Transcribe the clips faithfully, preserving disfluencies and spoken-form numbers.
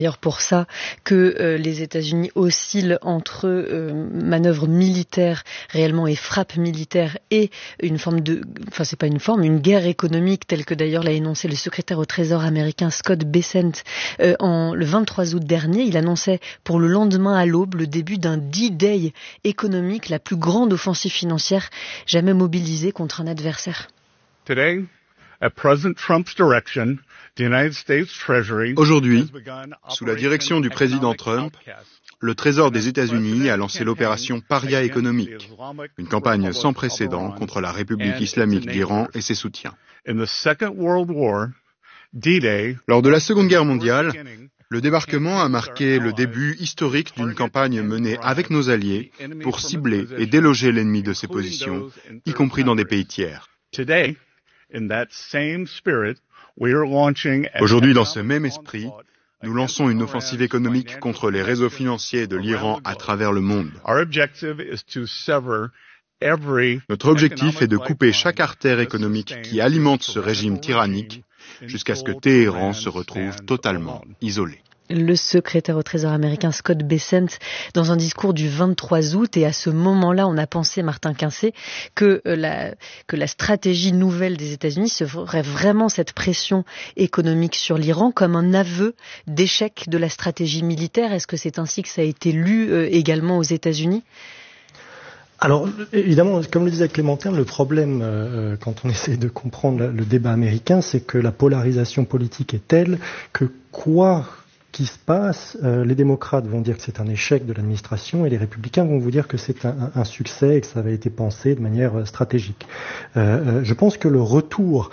D'ailleurs pour ça que euh, les États-Unis oscillent entre euh, manœuvres militaires réellement et frappes militaires et une forme de, enfin c'est pas une forme, une guerre économique telle que d'ailleurs l'a énoncé le secrétaire au Trésor américain Scott Bessent euh, en le vingt-trois août dernier. Il annonçait pour le lendemain à l'aube le début d'un D-Day économique, la plus grande offensive financière jamais mobilisée contre un adversaire. Today, at President Trump's direction, Aujourd'hui, sous la direction du président Trump, le Trésor des États-Unis a lancé l'opération Paria économique, une campagne sans précédent contre la République islamique d'Iran et ses soutiens. Lors de la Seconde Guerre mondiale, le débarquement a marqué le début historique d'une campagne menée avec nos alliés pour cibler et déloger l'ennemi de ses positions, y compris dans des pays tiers. Aujourd'hui, dans ce même esprit, nous lançons une offensive économique contre les réseaux financiers de l'Iran à travers le monde. Notre objectif est de couper chaque artère économique qui alimente ce régime tyrannique jusqu'à ce que Téhéran se retrouve totalement isolé. Le secrétaire au Trésor américain Scott Bessent dans un discours du vingt-trois août, et à ce moment-là on a pensé, Martin Quincé, que la, que la stratégie nouvelle des États-Unis serait vraiment cette pression économique sur l'Iran comme un aveu d'échec de la stratégie militaire. Est-ce que c'est ainsi que ça a été lu euh, également aux États-Unis ? Alors, évidemment, comme le disait Clémentine, le problème, euh, quand on essaie de comprendre le débat américain, c'est que la polarisation politique est telle que quoi qui se passe, euh, les démocrates vont dire que c'est un échec de l'administration et les républicains vont vous dire que c'est un, un succès et que ça avait été pensé de manière euh, stratégique. Euh, euh, je pense que le retour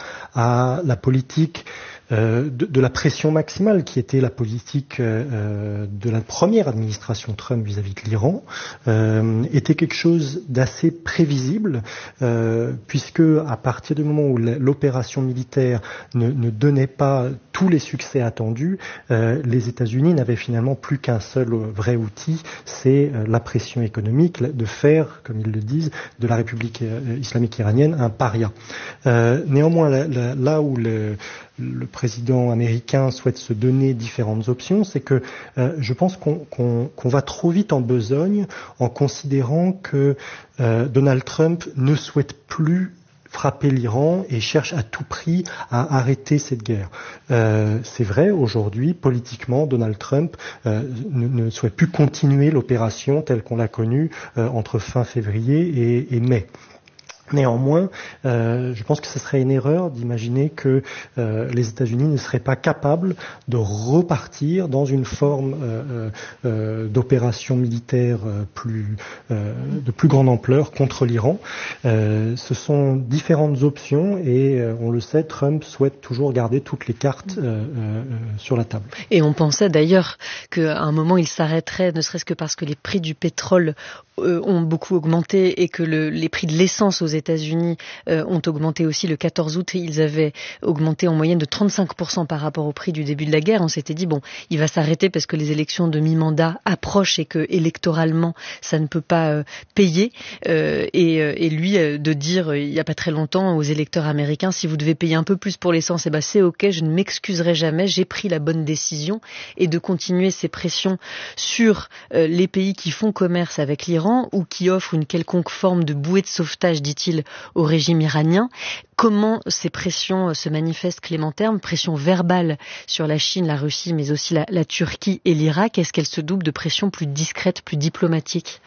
à la politique Euh, de, de la pression maximale qui était la politique euh, de la première administration Trump vis-à-vis de l'Iran euh, était quelque chose d'assez prévisible euh, puisque à partir du moment où l'opération militaire ne, ne donnait pas tous les succès attendus, euh, les États-Unis n'avaient finalement plus qu'un seul vrai outil, c'est euh, la pression économique, de faire, comme ils le disent, de la République euh, islamique iranienne un paria. Euh, néanmoins, là, là, là où le le président américain souhaite se donner différentes options, c'est que euh, je pense qu'on, qu'on, qu'on va trop vite en besogne en considérant que euh, Donald Trump ne souhaite plus frapper l'Iran et cherche à tout prix à arrêter cette guerre. Euh, c'est vrai, aujourd'hui, politiquement, Donald Trump euh, ne, ne souhaite plus continuer l'opération telle qu'on l'a connue euh, entre fin février et, et mai. Néanmoins, euh, je pense que ce serait une erreur d'imaginer que euh, les États-Unis ne seraient pas capables de repartir dans une forme euh, euh, d'opération militaire euh, plus, euh, de plus grande ampleur contre l'Iran. Euh, ce sont différentes options et euh, on le sait, Trump souhaite toujours garder toutes les cartes euh, euh, sur la table. Et on pensait d'ailleurs qu'à un moment il s'arrêterait, ne serait-ce que parce que les prix du pétrole euh, ont beaucoup augmenté et que le, les prix de l'essence aux États-Unis euh, ont augmenté aussi. Le quatorze août, ils avaient augmenté en moyenne de trente-cinq pour cent par rapport au prix du début de la guerre. On s'était dit, bon, il va s'arrêter parce que les élections de mi-mandat approchent et que électoralement, ça ne peut pas euh, payer. Euh, et, et lui, euh, de dire, euh, il n'y a pas très longtemps, aux électeurs américains, si vous devez payer un peu plus pour l'essence, eh ben, c'est ok, je ne m'excuserai jamais, j'ai pris la bonne décision. Et de continuer ces pressions sur euh, les pays qui font commerce avec l'Iran ou qui offrent une quelconque forme de bouée de sauvetage, dit-il, au régime iranien. Comment ces pressions se manifestent, Clément Terme, pression verbale sur la Chine, la Russie, mais aussi la, la Turquie et l'Irak? Est-ce qu'elles se doublent de pressions plus discrètes, plus diplomatiques?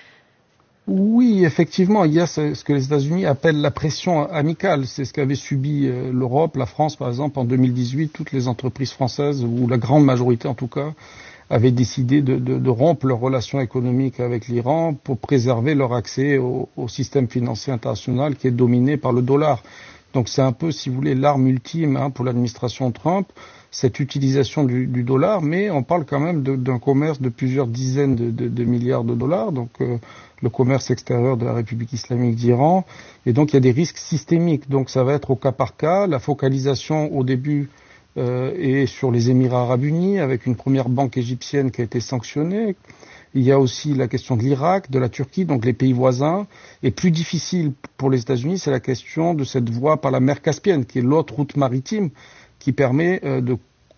Oui, effectivement, il y a ce, ce que les États-Unis appellent la pression amicale. C'est ce qu'avait subi euh, l'Europe, la France, par exemple, en deux mille dix-huit. Toutes les entreprises françaises, ou la grande majorité en tout cas, avaient décidé de, de, de rompre leurs relations économiques avec l'Iran pour préserver leur accès au, au système financier international qui est dominé par le dollar. Donc c'est un peu, si vous voulez, l'arme ultime hein, pour l'administration Trump, cette utilisation du, du dollar, mais on parle quand même de, d'un commerce de plusieurs dizaines de, de, de milliards de dollars, donc euh, le commerce extérieur de la République islamique d'Iran, et donc il y a des risques systémiques, donc ça va être au cas par cas, la focalisation au début euh, est sur les Émirats arabes unis, avec une première banque égyptienne qui a été sanctionnée. Il y a aussi la question de l'Irak, de la Turquie, donc les pays voisins. Et plus difficile pour les États-Unis, c'est la question de cette voie par la mer Caspienne, qui est l'autre route maritime qui permet euh, de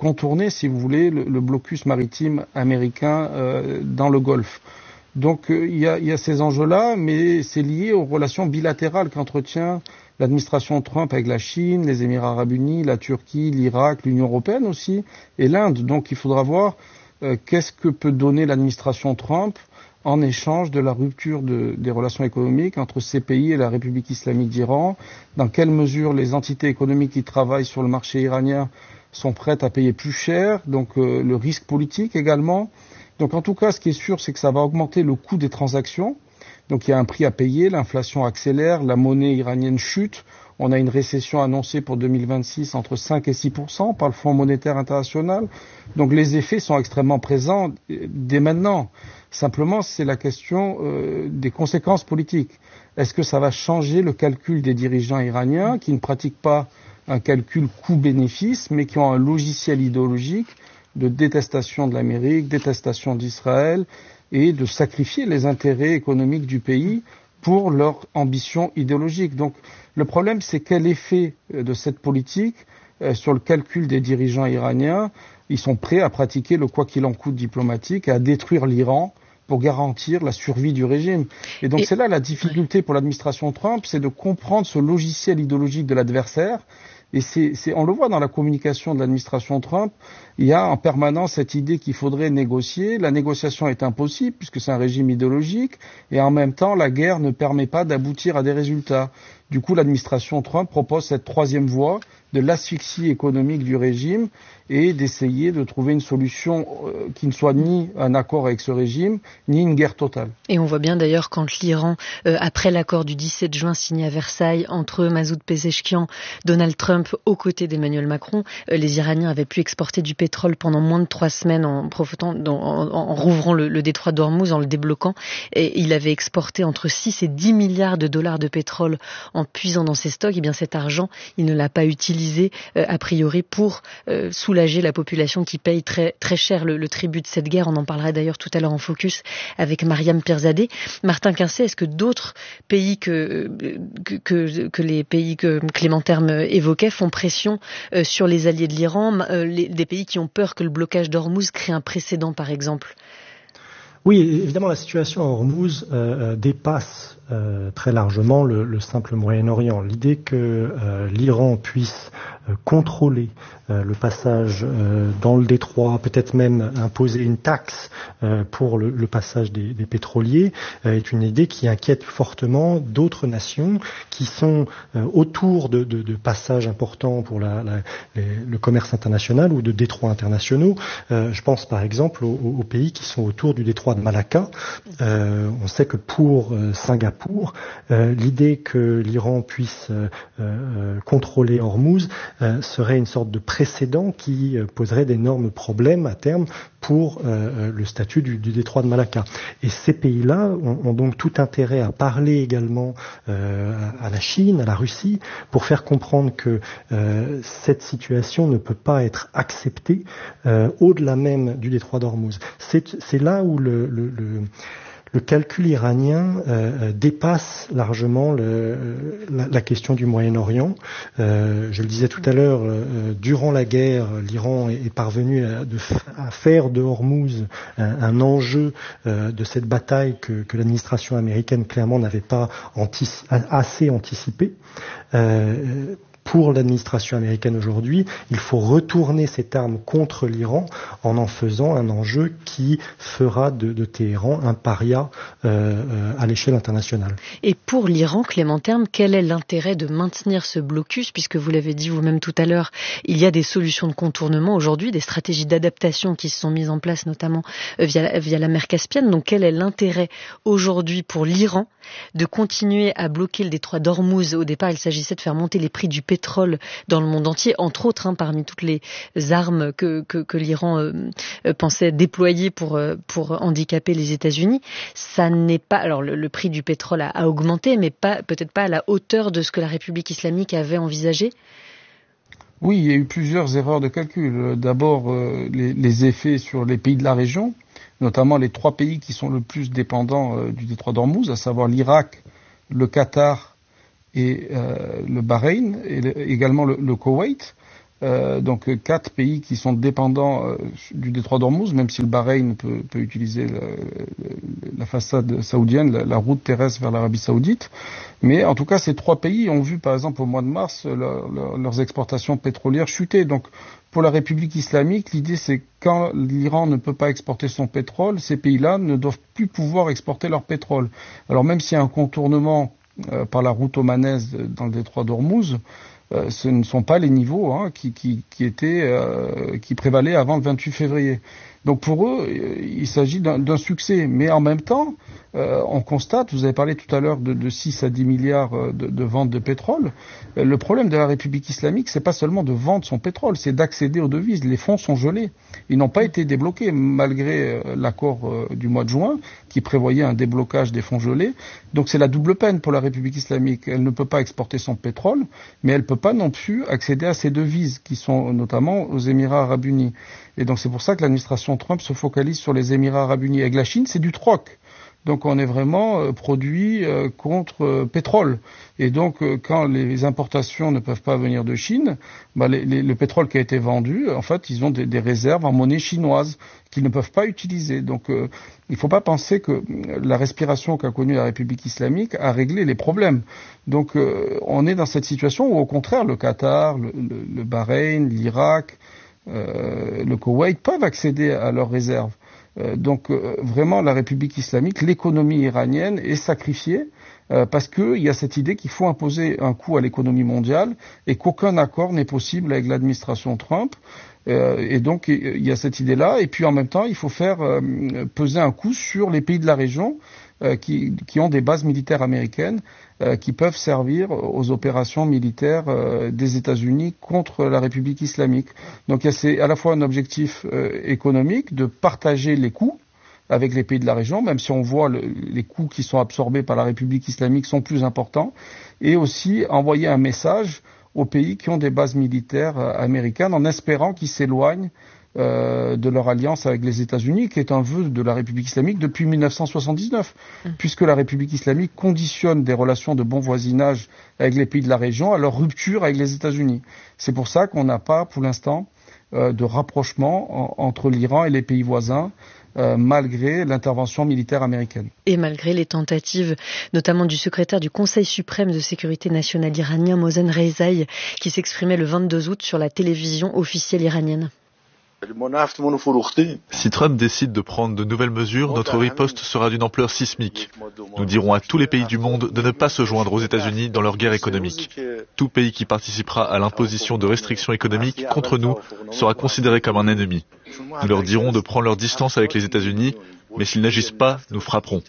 contourner, si vous voulez, le, le blocus maritime américain euh, dans le Golfe. Donc il euh, y, a, y a ces enjeux-là, mais c'est lié aux relations bilatérales qu'entretient l'administration Trump avec la Chine, les Émirats arabes unis, la Turquie, l'Irak, l'Union européenne aussi, et l'Inde. Donc il faudra voir euh, qu'est-ce que peut donner l'administration Trump en échange de la rupture de, des relations économiques entre ces pays et la République islamique d'Iran, dans quelle mesure les entités économiques qui travaillent sur le marché iranien sont prêtes à payer plus cher, donc euh, le risque politique également. Donc en tout cas, ce qui est sûr, c'est que ça va augmenter le coût des transactions. Donc il y a un prix à payer, l'inflation accélère, la monnaie iranienne chute. On a une récession annoncée pour deux mille vingt-six entre cinq et six pour cent par le Fonds monétaire international. Donc les effets sont extrêmement présents dès maintenant. Simplement, c'est la question euh, des conséquences politiques. Est-ce que ça va changer le calcul des dirigeants iraniens qui ne pratiquent pas un calcul coût-bénéfice, mais qui ont un logiciel idéologique de détestation de l'Amérique, détestation d'Israël et de sacrifier les intérêts économiques du pays pour leur ambition idéologique. Donc le problème, c'est quel effet de cette politique euh, sur le calcul des dirigeants iraniens. Ils sont prêts à pratiquer le quoi qu'il en coûte diplomatique et à détruire l'Iran pour garantir la survie du régime. Et donc et... c'est là la difficulté pour l'administration Trump, c'est de comprendre ce logiciel idéologique de l'adversaire. Et c'est, c'est, on le voit dans la communication de l'administration Trump, il y a en permanence cette idée qu'il faudrait négocier. La négociation est impossible puisque c'est un régime idéologique et en même temps la guerre ne permet pas d'aboutir à des résultats. Du coup, l'administration Trump propose cette troisième voie de l'asphyxie économique du régime et d'essayer de trouver une solution euh, qui ne soit ni un accord avec ce régime, ni une guerre totale. Et on voit bien d'ailleurs quand l'Iran, euh, après l'accord du dix-sept juin signé à Versailles entre Masoud Pezeshkian, Donald Trump aux côtés d'Emmanuel Macron, euh, les Iraniens avaient pu exporter du pétrole pendant moins de trois semaines en profitant, en, en, en rouvrant le, le détroit d'Ormuz, en le débloquant. Et il avait exporté entre six et dix milliards de dollars de pétrole en puisant dans ses stocks. Et bien cet argent, il ne l'a pas utilisé euh, a priori pour euh, soulager la population qui paye très, très cher le, le tribut de cette guerre. On en parlera d'ailleurs tout à l'heure en focus avec Mariam Pirzadeh. Martin Quincet, est-ce que d'autres pays que, que, que, que les pays que Clément Terme évoquait font pression euh, sur les alliés de l'Iran, euh, les, des pays qui ont peur que le blocage d'Ormuz crée un précédent par exemple? Oui, évidemment, la situation à Ormuz euh, dépasse euh, très largement le, le simple Moyen-Orient. L'idée que euh, l'Iran puisse euh, contrôler euh, le passage euh, dans le détroit, peut-être même imposer une taxe euh, pour le, le passage des, des pétroliers, euh, est une idée qui inquiète fortement d'autres nations qui sont euh, autour de, de, de passages importants pour la, la, les, le commerce international ou de détroits internationaux. Euh, je pense par exemple aux, aux pays qui sont autour du détroit de Malacca. Euh, on sait que pour euh, Singapour, euh, l'idée que l'Iran puisse euh, euh, contrôler Ormuz euh, serait une sorte de précédent qui euh, poserait d'énormes problèmes à terme pour euh, le statut du, du détroit de Malacca. Et ces pays-là ont, ont donc tout intérêt à parler également euh, à, à la Chine, à la Russie, pour faire comprendre que euh, cette situation ne peut pas être acceptée euh, au-delà même du détroit d'Ormuz. C'est, c'est là où le, le, le Le calcul iranien euh, dépasse largement le, la, la question du Moyen-Orient. Euh, je le disais tout à l'heure, euh, durant la guerre, l'Iran est, est parvenu à, de, à faire de Hormuz un, un enjeu euh, de cette bataille que, que l'administration américaine clairement n'avait pas antici- assez anticipé. Euh, Pour l'administration américaine aujourd'hui, il faut retourner cette arme contre l'Iran en en faisant un enjeu qui fera de, de Téhéran un paria euh, à l'échelle internationale. Et pour l'Iran, Clément Terme, quel est l'intérêt de maintenir ce blocus? Puisque vous l'avez dit vous-même tout à l'heure, il y a des solutions de contournement aujourd'hui, des stratégies d'adaptation qui se sont mises en place notamment via, via la mer Caspienne. Donc quel est l'intérêt aujourd'hui pour l'Iran de continuer à bloquer le détroit d'Ormuz? Au départ, il s'agissait de faire monter les prix du pétrole dans le monde entier, entre autres, hein, parmi toutes les armes que, que, que l'Iran euh, pensait déployer pour, pour handicaper les États-Unis. Ça n'est pas, alors le, le prix du pétrole a, a augmenté, mais pas, peut-être pas à la hauteur de ce que la République islamique avait envisagé. Oui, il y a eu plusieurs erreurs de calcul. D'abord, euh, les, les effets sur les pays de la région, notamment les trois pays qui sont le plus dépendants euh, du détroit d'Ormuz, à savoir l'Irak, le Qatar et euh, le Bahreïn, et le, également le, le Koweït. Euh, donc quatre pays qui sont dépendants euh, du détroit d'Ormuz, même si le Bahreïn peut, peut utiliser la, la façade saoudienne, la, la route terrestre vers l'Arabie saoudite. Mais en tout cas, ces trois pays ont vu, par exemple, au mois de mars, leur, leur, leurs exportations pétrolières chuter. Donc, pour la République islamique, l'idée c'est que quand l'Iran ne peut pas exporter son pétrole, ces pays-là ne doivent plus pouvoir exporter leur pétrole. Alors même s'il y a un contournement euh, par la route omanaise dans le détroit d'Ormuz, Euh, ce ne sont pas les niveaux hein, qui, qui, qui étaient, euh, qui prévalaient avant le vingt-huit février. Donc pour eux, il s'agit d'un, d'un succès. Mais en même temps, euh, on constate, vous avez parlé tout à l'heure de, de six à dix milliards de, de ventes de pétrole. Euh, le problème de la République islamique, c'est pas seulement de vendre son pétrole, c'est d'accéder aux devises. Les fonds sont gelés. Ils n'ont pas été débloqués malgré euh, l'accord euh, du mois de juin qui prévoyait un déblocage des fonds gelés. Donc c'est la double peine pour la République islamique. Elle ne peut pas exporter son pétrole, mais elle peut pas non plus accéder à ces devises qui sont notamment aux Émirats arabes unis. Et donc c'est pour ça que l'administration Trump se focalise sur les Émirats arabes unis. Avec la Chine, c'est du troc. Donc on est vraiment euh, produit euh, contre euh, pétrole. Et donc euh, quand les importations ne peuvent pas venir de Chine, bah, les, les, le pétrole qui a été vendu, en fait, ils ont des, des réserves en monnaie chinoise qu'ils ne peuvent pas utiliser. Donc euh, il ne faut pas penser que la respiration qu'a connue la République islamique a réglé les problèmes. Donc euh, on est dans cette situation où au contraire le Qatar, le, le, le Bahreïn, l'Irak, euh, le Koweït peuvent accéder à leurs réserves. Euh, donc euh, vraiment la République islamique, l'économie iranienne est sacrifiée euh, parce qu'il y a cette idée qu'il faut imposer un coût à l'économie mondiale et qu'aucun accord n'est possible avec l'administration Trump. Euh, et donc il y a cette idée-là. Et puis en même temps, il faut faire euh, peser un coup sur les pays de la région euh, qui, qui ont des bases militaires américaines euh, qui peuvent servir aux opérations militaires euh, des États-Unis contre la République islamique. Donc il y a c'est à la fois un objectif euh, économique de partager les coûts avec les pays de la région, même si on voit le, les coûts qui sont absorbés par la République islamique sont plus importants, et aussi envoyer un message aux pays qui ont des bases militaires euh, américaines en espérant qu'ils s'éloignent euh, de leur alliance avec les États-Unis, qui est un vœu de la République islamique depuis mille neuf cent soixante-dix-neuf, mmh. puisque la République islamique conditionne des relations de bon voisinage avec les pays de la région à leur rupture avec les États-Unis. C'est pour ça qu'on n'a pas, pour l'instant, euh, de rapprochement en, entre l'Iran et les pays voisins, Euh, malgré l'intervention militaire américaine. Et malgré les tentatives, notamment du secrétaire du Conseil suprême de sécurité nationale iranien, Mohsen Rezaï, qui s'exprimait le vingt-deux août sur la télévision officielle iranienne. Si Trump décide de prendre de nouvelles mesures, notre riposte sera d'une ampleur sismique. Nous dirons à tous les pays du monde de ne pas se joindre aux États-Unis dans leur guerre économique. Tout pays qui participera à l'imposition de restrictions économiques contre nous sera considéré comme un ennemi. Nous leur dirons de prendre leur distance avec les États-Unis, mais s'ils n'agissent pas, nous frapperons.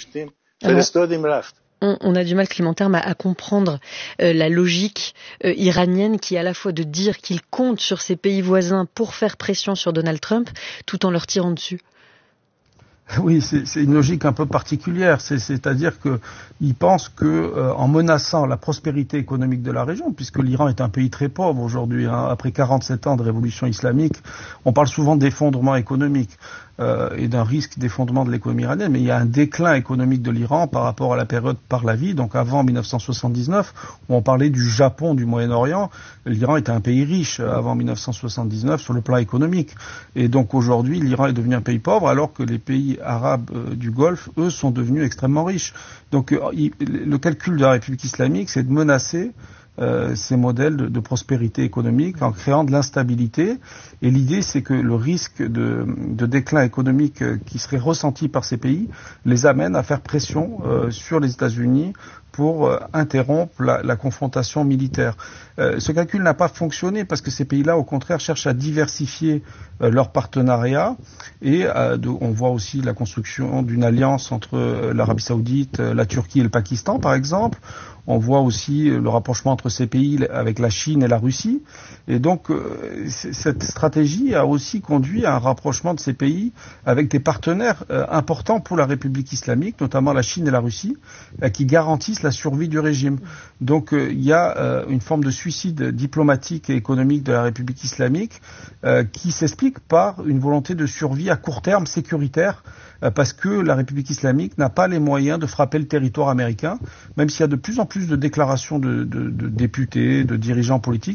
Alors, on, on a du mal, Clément Terme, à, à comprendre euh, la logique euh, iranienne qui est à la fois de dire qu'ils comptent sur ces pays voisins pour faire pression sur Donald Trump, tout en leur tirant dessus. Oui, c'est, c'est une logique un peu particulière. C'est, c'est-à-dire qu'ils pensent que, euh, en menaçant la prospérité économique de la région, puisque l'Iran est un pays très pauvre aujourd'hui, hein, après quarante-sept ans de révolution islamique, on parle souvent d'effondrement économique euh, et d'un risque d'effondrement de l'économie iranienne, mais il y a un déclin économique de l'Iran par rapport à la période Pahlavi, donc avant mille neuf cent soixante-dix-neuf, où on parlait du Japon du Moyen-Orient. L'Iran était un pays riche avant mille neuf cent soixante-dix-neuf sur le plan économique. Et donc aujourd'hui, l'Iran est devenu un pays pauvre, alors que les pays arabes euh, du Golfe, eux, sont devenus extrêmement riches. Donc euh, il, le calcul de la République islamique, c'est de menacer euh, ces modèles de, de prospérité économique en créant de l'instabilité. Et l'idée, c'est que le risque de, de déclin économique euh, qui serait ressenti par ces pays les amène à faire pression euh, sur les États-Unis pour euh, interrompre la, la confrontation militaire. Euh, ce calcul n'a pas fonctionné parce que ces pays-là, au contraire, cherchent à diversifier euh, leur partenariat et euh, de, on voit aussi la construction d'une alliance entre euh, l'Arabie Saoudite, euh, la Turquie et le Pakistan, par exemple. On voit aussi euh, le rapprochement entre ces pays avec la Chine et la Russie. Et donc, euh, cette stratégie a aussi conduit à un rapprochement de ces pays avec des partenaires euh, importants pour la République islamique, notamment la Chine et la Russie, euh, qui garantissent la survie du régime. Donc il euh, y a euh, une forme de suicide diplomatique et économique de la République islamique euh, qui s'explique par une volonté de survie à court terme sécuritaire euh, parce que la République islamique n'a pas les moyens de frapper le territoire américain, même s'il y a de plus en plus de déclarations de, de, de députés, de dirigeants politiques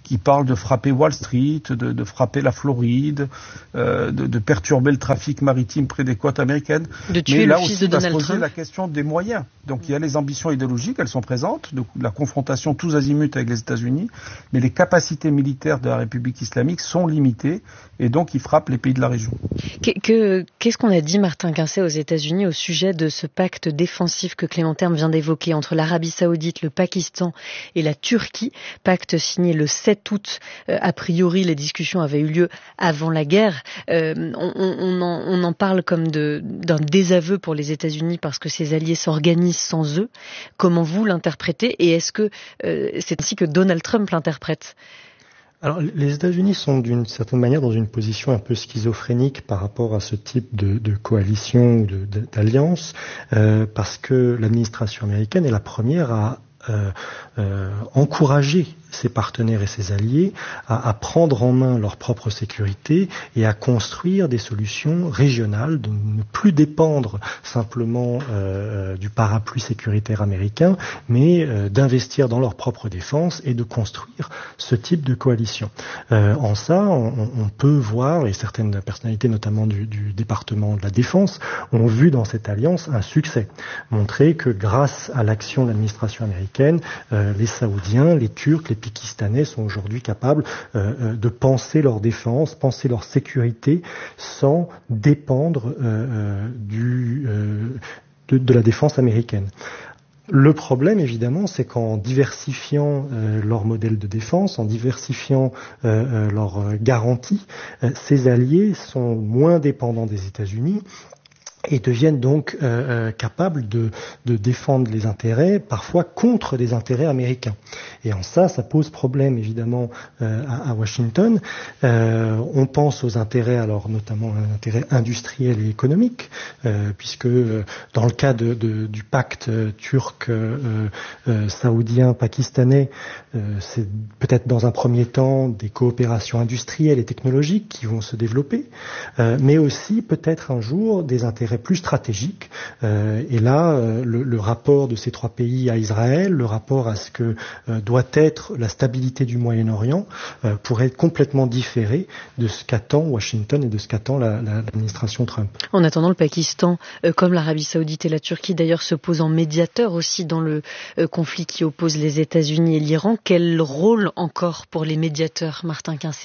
qui parle de frapper Wall Street, de, de frapper la Floride, euh, de, de perturber le trafic maritime près des côtes américaines. De tuer Mais là le fils aussi, de va se Donald poser Trump. la question des moyens. Donc il y a les ambitions idéologiques, elles sont présentes, de la confrontation tous azimuts avec les États-Unis, mais les capacités militaires de la République islamique sont limitées, et donc ils frappent les pays de la région. Que, que, qu'est-ce qu'on a dit, Martin Quincet, aux États-Unis au sujet de ce pacte défensif que Clément Terme vient d'évoquer entre l'Arabie Saoudite, le Pakistan et la Turquie, pacte signé le sept août. Euh, a priori, les discussions avaient eu lieu avant la guerre. Euh, on, on, en, on en parle comme de, d'un désaveu pour les États-Unis parce que ces alliés s'organisent sans eux. Comment vous l'interprétez et est-ce que euh, c'est ainsi que Donald Trump l'interprète ? Alors, les États-Unis sont d'une certaine manière dans une position un peu schizophrénique par rapport à ce type de, de coalition ou de, de, d'alliance, euh, parce que l'administration américaine est la première à euh, euh, encourager ses partenaires et ses alliés à, à prendre en main leur propre sécurité et à construire des solutions régionales, de ne plus dépendre simplement euh, du parapluie sécuritaire américain, mais euh, d'investir dans leur propre défense et de construire ce type de coalition. Euh, en ça, on, on peut voir, et certaines personnalités, notamment du, du département de la Défense, ont vu dans cette alliance un succès, montrer que grâce à l'action de l'administration américaine, euh, les Saoudiens, les Turcs, les Pakistanais sont aujourd'hui capables euh, de penser leur défense, penser leur sécurité sans dépendre euh, euh, du, euh, de, de la défense américaine. Le problème, évidemment, c'est qu'en diversifiant euh, leur modèle de défense, en diversifiant euh, euh, leurs garanties, euh, ces alliés sont moins dépendants des États-Unis et deviennent donc euh, euh, capables de, de défendre les intérêts, parfois contre des intérêts américains. Et en ça, ça pose problème évidemment euh, à, à Washington. Euh, on pense aux intérêts, alors notamment à l'intérêt industriel et économique, euh, puisque euh, dans le cas de, de, du pacte euh, turc, euh, euh, saoudien, pakistanais, euh, c'est peut-être dans un premier temps des coopérations industrielles et technologiques qui vont se développer, euh, mais aussi peut-être un jour des intérêts plus stratégique. Euh, et là, euh, le, le rapport de ces trois pays à Israël, le rapport à ce que euh, doit être la stabilité du Moyen-Orient, euh, pourrait être complètement différé de ce qu'attend Washington et de ce qu'attend la, la, l'administration Trump. En attendant, le Pakistan, euh, comme l'Arabie Saoudite et la Turquie, d'ailleurs, se pose en médiateur aussi dans le euh, conflit qui oppose les États-Unis et l'Iran. Quel rôle encore pour les médiateurs, Martin Quincet ?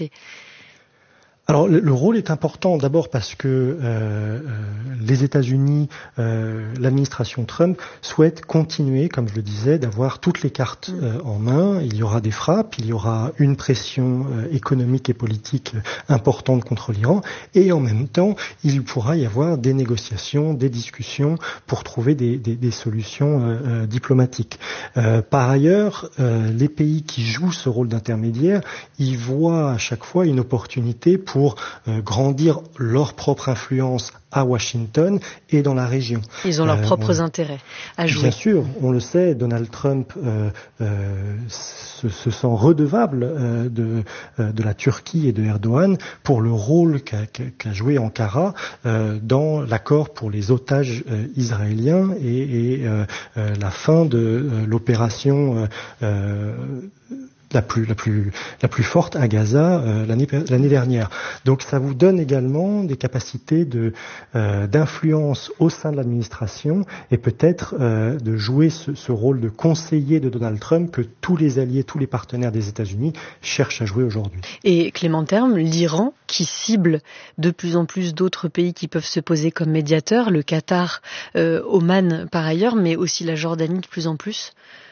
Alors le, le rôle est important d'abord parce que euh, euh, les États-Unis, euh, l'administration Trump souhaite continuer, comme je le disais, d'avoir toutes les cartes euh, en main. Il y aura des frappes, il y aura une pression euh, économique et politique importante contre l'Iran, et en même temps, il pourra y avoir des négociations, des discussions pour trouver des, des, des solutions euh, euh, diplomatiques. Euh, par ailleurs, euh, les pays qui jouent ce rôle d'intermédiaire, ils voient à chaque fois une opportunité pour pour euh, grandir leur propre influence à Washington et dans la région. Ils ont leurs euh, propres on... intérêts à jouer. Bien sûr, on le sait, Donald Trump euh, euh, se, se sent redevable euh, de, euh, de la Turquie et de Erdogan pour le rôle qu'a, qu'a joué Ankara euh, dans l'accord pour les otages euh, israéliens et, et euh, euh, la fin de euh, l'opération euh, euh, la plus la plus la plus forte à Gaza euh, l'année l'année dernière. Donc ça vous donne également des capacités de euh, d'influence au sein de l'administration et peut-être euh, de jouer ce, ce rôle de conseiller de Donald Trump que tous les alliés, tous les partenaires des États-Unis cherchent à jouer aujourd'hui. Et Clément Terme, l'Iran qui cible de plus en plus d'autres pays qui peuvent se poser comme médiateurs, le Qatar, euh, Oman par ailleurs, mais aussi la Jordanie de plus en plus.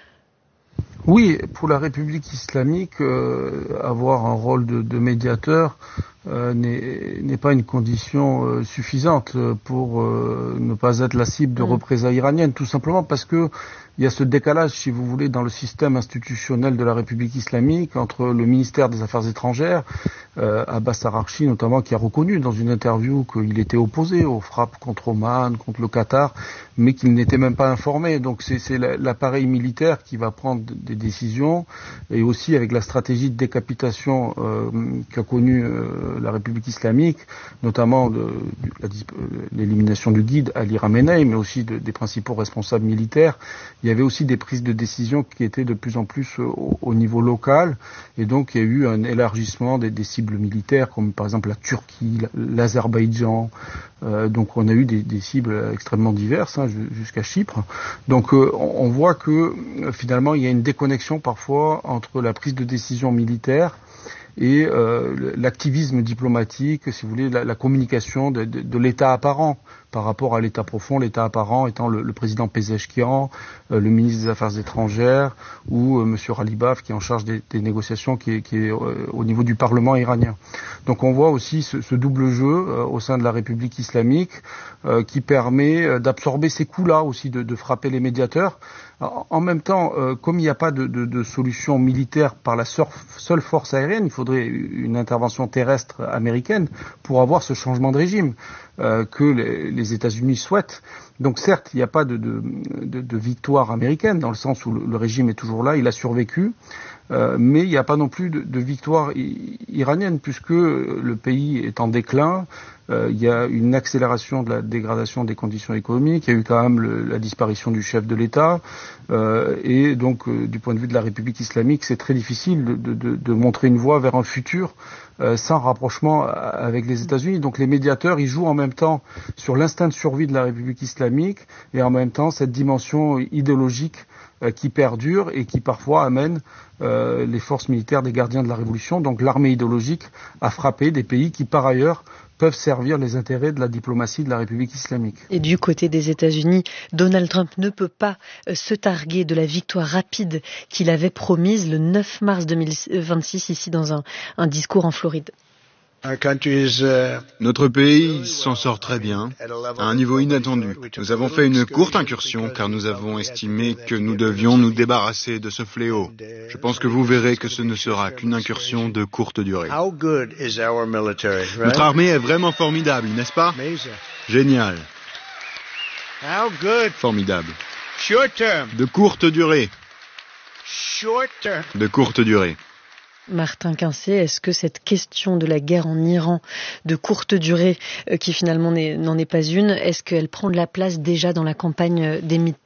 Oui, pour la République islamique, euh, avoir un rôle de, de médiateur euh, n'est, n'est pas une condition euh, suffisante pour euh, ne pas être la cible de représailles iraniennes, tout simplement parce que il y a ce décalage, si vous voulez, dans le système institutionnel de la République islamique entre le ministère des Affaires étrangères, euh, Abbas Araghchi notamment, qui a reconnu dans une interview qu'il était opposé aux frappes contre Oman, contre le Qatar, mais qu'il n'était même pas informé. Donc c'est, c'est l'appareil militaire qui va prendre des décisions, et aussi avec la stratégie de décapitation euh, qu'a connue euh, la République islamique, notamment de, de, la, l'élimination du guide Ali Khamenei, mais aussi de, des principaux responsables militaires. Il y avait aussi des prises de décision qui étaient de plus en plus au, au niveau local, et donc il y a eu un élargissement des, des cibles militaires, comme par exemple la Turquie, l'Azerbaïdjan. Euh, donc on a eu des, des cibles extrêmement diverses, hein, jusqu'à Chypre. Donc euh, on voit que euh, finalement il y a une déconnexion parfois entre la prise de décision militaire et euh, l'activisme diplomatique, si vous voulez, la, la communication de, de, de l'État apparent par rapport à l'État profond, l'État apparent étant le, le président Pezeshkian, euh, le ministre des Affaires étrangères, ou euh, Monsieur Ralibaf qui est en charge des, des négociations, qui est, qui est euh, au niveau du Parlement iranien. Donc on voit aussi ce, ce double jeu euh, au sein de la République islamique euh, qui permet euh, d'absorber ces coups-là aussi, de, de frapper les médiateurs. Alors, en même temps, euh, comme il n'y a pas de, de, de solution militaire par la seule force aérienne, il faudrait une intervention terrestre américaine pour avoir ce changement de régime euh, que les, les États-Unis souhaitent. Donc certes, il n'y a pas de, de, de, de victoire américaine, dans le sens où le, le régime est toujours là, il a survécu, euh, mais il n'y a pas non plus de, de victoire iranienne, puisque le pays est en déclin. Euh, il y a une accélération de la dégradation des conditions économiques, il y a eu quand même le, la disparition du chef de l'État, euh, et donc euh, du point de vue de la République islamique, c'est très difficile de, de, de montrer une voie vers un futur euh, sans rapprochement avec les États-Unis. Donc les médiateurs, ils jouent en même temps sur l'instinct de survie de la République islamique et en même temps cette dimension idéologique euh, qui perdure et qui parfois amène euh, les forces militaires des gardiens de la Révolution, donc l'armée idéologique, à frapper des pays qui par ailleurs peuvent servir les intérêts de la diplomatie de la République islamique. Et du côté des États-Unis, Donald Trump ne peut pas euh, se targuer de la victoire rapide qu'il avait promise le neuf mars deux mille vingt-six ici dans un, un discours en Floride. Notre pays s'en sort très bien, à un niveau inattendu. Nous avons fait une courte incursion car nous avons estimé que nous devions nous débarrasser de ce fléau. Je pense que vous verrez que ce ne sera qu'une incursion de courte durée. Notre armée est vraiment formidable, n'est-ce pas? Génial. Formidable. De courte durée. De courte durée. Martin Quincé, est-ce que cette question de la guerre en Iran de courte durée, euh, qui finalement n'est, n'en est pas une, est-ce qu'elle prend de la place déjà dans la campagne des midterms ?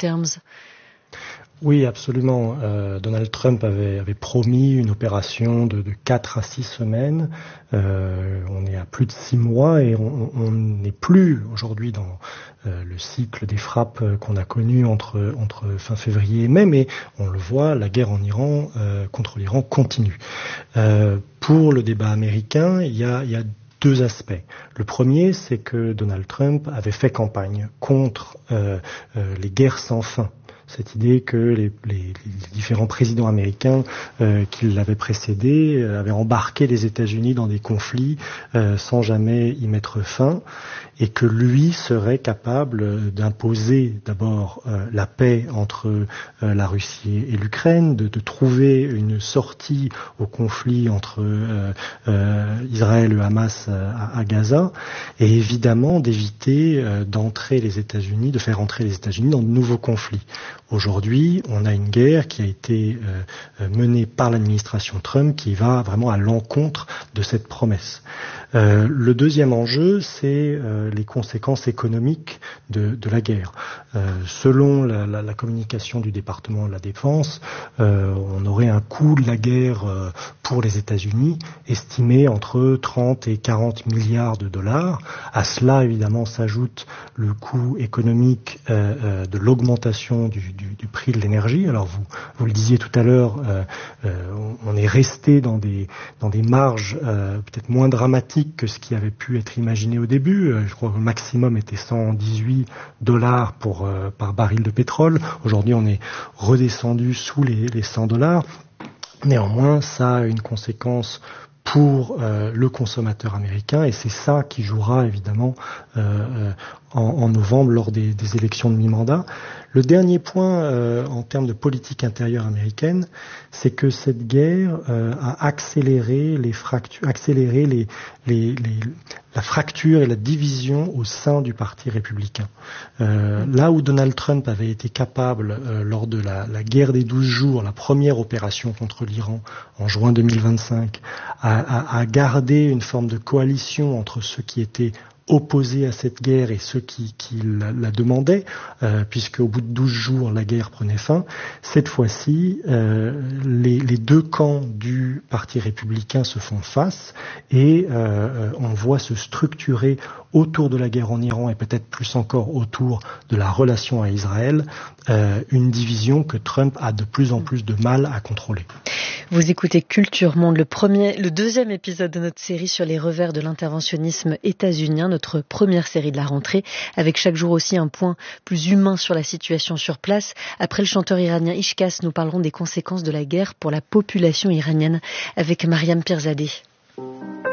Oui, absolument. Euh, Donald Trump avait, avait promis une opération de, de quatre à six semaines. Euh, on est à plus de six mois et on n'est plus aujourd'hui dans euh, le cycle des frappes qu'on a connu entre, entre fin février et mai, mais on le voit, la guerre en Iran euh, contre l'Iran continue. Euh, pour le débat américain, il y a, il y a deux aspects. Le premier, c'est que Donald Trump avait fait campagne contre euh, euh, les guerres sans fin. Cette idée que les, les, les différents présidents américains euh, qui l'avaient précédé euh, avaient embarqué les États-Unis dans des conflits euh, sans jamais y mettre fin, et que lui serait capable d'imposer d'abord euh, la paix entre euh, la Russie et l'Ukraine, de, de trouver une sortie au conflit entre euh, euh, Israël et le Hamas à, à Gaza, et évidemment d'éviter euh, d'entrer les États-Unis, de faire entrer les États-Unis dans de nouveaux conflits. Aujourd'hui, on a une guerre qui a été euh, menée par l'administration Trump qui va vraiment à l'encontre de cette promesse. Euh, le deuxième enjeu, c'est euh, les conséquences économiques de, de la guerre. Euh, selon la, la, la communication du département de la Défense, euh, on aurait un coût de la guerre euh, pour les États-Unis estimé entre trente et quarante milliards de dollars. À cela, évidemment, s'ajoute le coût économique euh, euh, de l'augmentation du, du, du prix de l'énergie. Alors, vous, vous le disiez tout à l'heure, euh, euh, on est resté dans des, dans des marges euh, peut-être moins dramatiques que ce qui avait pu être imaginé au début. Je crois que le maximum était cent dix-huit dollars pour, euh, par baril de pétrole. Aujourd'hui, on est redescendu sous les, les cent dollars. Néanmoins, ça a une conséquence pour euh, le consommateur américain, et c'est ça qui jouera évidemment euh, en, en novembre lors des, des élections de mi-mandat. Le dernier point euh, en termes de politique intérieure américaine, c'est que cette guerre euh, a accéléré les fractures, accéléré les, les, les, la fracture et la division au sein du Parti républicain. Euh, là où Donald Trump avait été capable, euh, lors de la, la guerre des douze jours, la première opération contre l'Iran en juin deux mille vingt-cinq, à, à, à garder une forme de coalition entre ceux qui étaient opposés à cette guerre et ceux qui, qui la, la demandaient, euh, puisque au bout de douze jours, la guerre prenait fin. Cette fois-ci, euh, les, les deux camps du Parti républicain se font face et euh, on voit se structurer autour de la guerre en Iran et peut-être plus encore autour de la relation à Israël, euh, une division que Trump a de plus en plus de mal à contrôler. Vous écoutez Culture Monde, le premier, le deuxième épisode de notre série sur les revers de l'interventionnisme états-unien, notre première série de la rentrée, avec chaque jour aussi un point plus humain sur la situation sur place. Après le chanteur iranien Ishkas, nous parlerons des conséquences de la guerre pour la population iranienne avec Mariam Pirzadeh.